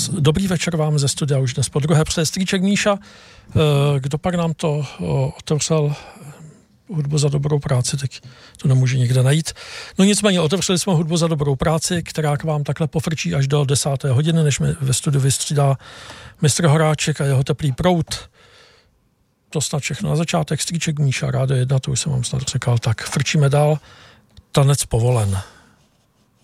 Dobrý večer vám ze studia už dnes po druhé. Přeje strýček Míša. Kdo pak nám to otevřel hudbu za dobrou práci, tak to nemůže nikde najít. No nicméně otevřeli jsme hudbu za dobrou práci, která k vám takhle pofrčí až do 10. hodiny, než mi ve studiu vystřídá mistr Horáček a jeho teplý proud. To snad všechno na začátek. Strýček Míša, Rádio 1, to už jsem vám snad řekl. Tak frčíme dál. Tanec povolen.